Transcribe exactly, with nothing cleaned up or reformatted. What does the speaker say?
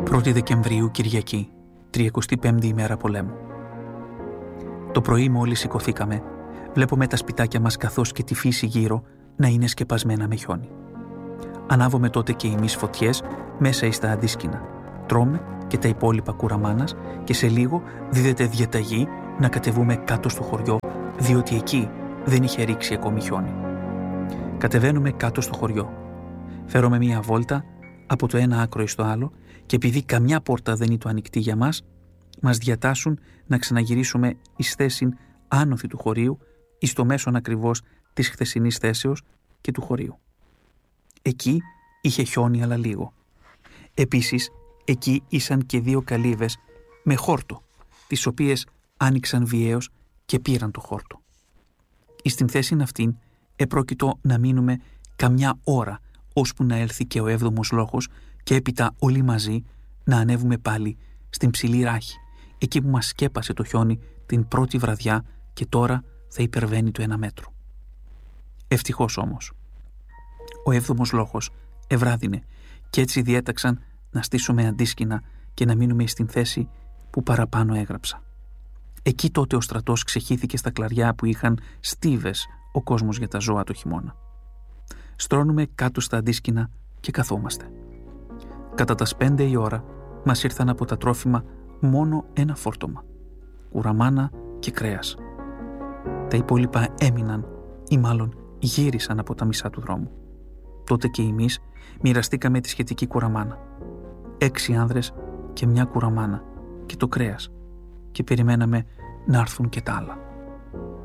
πρώτη Δεκεμβρίου, Κυριακή, τριακοστή πέμπτη ημέρα πολέμου. Το πρωί μόλις σηκωθήκαμε, βλέπουμε τα σπιτάκια μας καθώς και τη φύση γύρω να είναι σκεπασμένα με χιόνι. Ανάβουμε τότε και εμείς φωτιές μέσα εις τα αντίσκηνα. Τρώμε και τα υπόλοιπα κουραμάνας και σε λίγο δίδεται διαταγή να κατεβούμε κάτω στο χωριό, διότι εκεί δεν είχε ρίξει ακόμη χιόνι. Κατεβαίνουμε κάτω στο χωριό. Φέρουμε μία βόλτα από το ένα άκρο εις το άλλο και επειδή καμιά πόρτα δεν είναι το ανοιχτή για μας, μας διατάσσουν να ξαναγυρίσουμε εις θέσιν άνωθη του χωρίου εις το μέσον ακριβώς της χθεσινής θέσεως και του χωρίου. Εκεί είχε χιόνι αλλά λίγο. Επίσης, εκεί ήσαν και δύο καλύβες με χόρτο, τις οποίες άνοιξαν βιαίως και πήραν το χόρτο. Εις την θέση αυτήν επρόκειτο να μείνουμε καμιά ώρα ώσπου να έλθει και ο έβδομος λόγος και έπειτα όλοι μαζί να ανέβουμε πάλι στην ψηλή ράχη, εκεί που μας σκέπασε το χιόνι την πρώτη βραδιά και τώρα θα υπερβαίνει το ένα μέτρο. Ευτυχώς όμως. Ο έβδομος λόγος ευράδυνε και έτσι διέταξαν να στήσουμε αντίσκηνα και να μείνουμε στην θέση που παραπάνω έγραψα. Εκεί τότε ο στρατός ξεχύθηκε στα κλαριά που είχαν στίβες ο κόσμος για τα ζώα το χειμώνα. Στρώνουμε κάτω στα αντίσκηνα και καθόμαστε. Κατά τας πέντε η ώρα μας ήρθαν από τα τρόφιμα μόνο ένα φόρτωμα, κουραμάνα και κρέας. Τα υπόλοιπα έμειναν ή μάλλον γύρισαν από τα μισά του δρόμου. Τότε και εμείς μοιραστήκαμε τη σχετική κουραμάνα. Έξι άνδρες και μια κουραμάνα και το κρέας και περιμέναμε να έρθουν και τα άλλα.